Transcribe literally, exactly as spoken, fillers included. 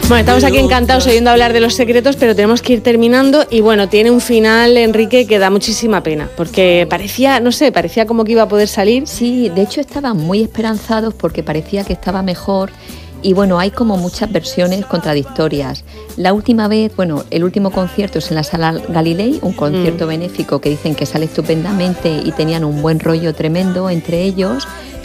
Bueno, estamos aquí encantados oyendo hablar de Los Secretos, pero tenemos que ir terminando y bueno, tiene un final, Enrique, que da muchísima pena, porque parecía, no sé, parecía como que iba a poder salir. Sí, de hecho estaban muy esperanzados porque parecía que estaba mejor. Y bueno, hay como muchas versiones contradictorias. La última vez, bueno, el último concierto es en la Sala Galilei, un concierto mm. benéfico que dicen que sale estupendamente y tenían un buen rollo tremendo entre ellos.